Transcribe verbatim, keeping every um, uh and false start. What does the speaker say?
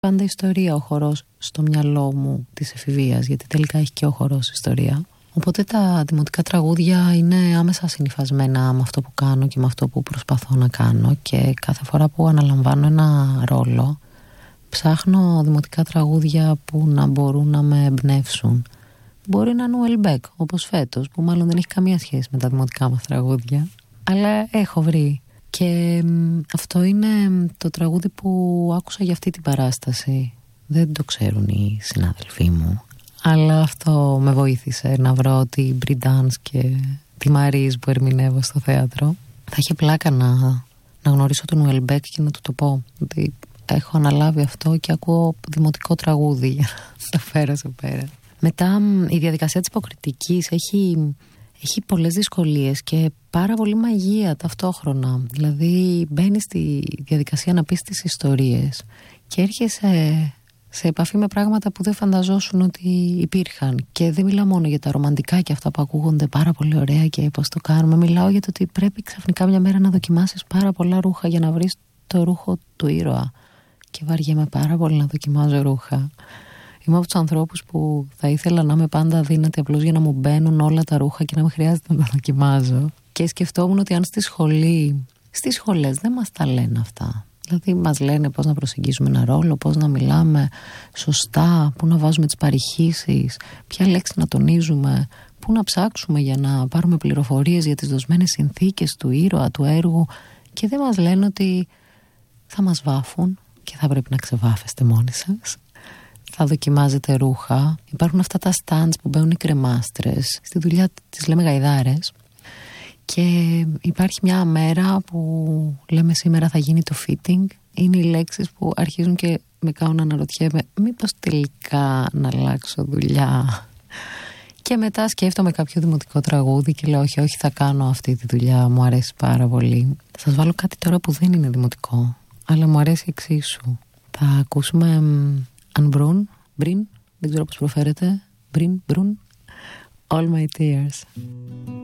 πάντα ιστορία ο χορός στο μυαλό μου της εφηβείας, γιατί τελικά έχει και ο χορός ιστορία. Οπότε τα δημοτικά τραγούδια είναι άμεσα συνυφασμένα με αυτό που κάνω και με αυτό που προσπαθώ να κάνω, και κάθε φορά που αναλαμβάνω ένα ρόλο ψάχνω δημοτικά τραγούδια που να μπορούν να με εμπνεύσουν. Μπορεί να είναι ο Ελμπέκ, όπως φέτος, που μάλλον δεν έχει καμία σχέση με τα δημοτικά μας τραγούδια, αλλά έχω βρει. Και αυτό είναι το τραγούδι που άκουσα για αυτή την παράσταση. Δεν το ξέρουν οι συνάδελφοί μου, αλλά αυτό με βοήθησε να βρω τη Brie Dance και τη Μαρίς που ερμηνεύω στο θέατρο. Θα είχε πλάκα να, να γνωρίσω τον Ουελμπέκ και να του το πω ότι έχω αναλάβει αυτό και ακούω δημοτικό τραγούδι για να το φέρω σε πέρα. Μετά η διαδικασία της υποκριτικής έχει, έχει πολλές δυσκολίες και πάρα πολύ μαγεία ταυτόχρονα. Δηλαδή μπαίνεις στη διαδικασία να πεις τις ιστορίες και έρχεσαι σε επαφή με πράγματα που δεν φανταζόσουν ότι υπήρχαν. Και δεν μιλάω μόνο για τα ρομαντικά και αυτά που ακούγονται πάρα πολύ ωραία και πώς το κάνουμε. Μιλάω για το ότι πρέπει ξαφνικά μια μέρα να δοκιμάσεις πάρα πολλά ρούχα για να βρεις το ρούχο του ήρωα. Και βαριέμαι πάρα πολύ να δοκιμάζω ρούχα. Είμαι από τους ανθρώπους που θα ήθελα να είμαι πάντα αδύνατη απλώς για να μου μπαίνουν όλα τα ρούχα και να μην χρειάζεται να τα δοκιμάζω. Και σκεφτόμουν ότι αν στη σχολή, στις σχολές δεν μας τα λένε αυτά. Δηλαδή μας λένε πώς να προσεγγίσουμε ένα ρόλο, πώς να μιλάμε σωστά, πού να βάζουμε τις παρηχήσεις, ποια λέξη να τονίζουμε, πού να ψάξουμε για να πάρουμε πληροφορίες για τις δοσμένες συνθήκες του ήρωα, του έργου, και δεν μας λένε ότι θα μας βάφουν και θα πρέπει να ξεβάφεστε μόνοι σας. Θα δοκιμάζετε ρούχα. Υπάρχουν αυτά τα stands που μπαίνουν οι κρεμάστρες. Στη δουλειά τις λέμε γαϊδάρες. Και υπάρχει μια μέρα που λέμε σήμερα θα γίνει το fitting. Είναι οι λέξεις που αρχίζουν και με κάνουν να αναρωτιέμαι μήπως τελικά να αλλάξω δουλειά. Και μετά σκέφτομαι κάποιο δημοτικό τραγούδι και λέω όχι, όχι, θα κάνω αυτή τη δουλειά, μου αρέσει πάρα πολύ. Θα σας βάλω κάτι τώρα που δεν είναι δημοτικό, αλλά μου αρέσει εξίσου. Θα ακούσουμε Ανμπρούν, Μπριν, δεν ξέρω πώς προφέρεται, Μπριν, Μπρουν, All My Tears.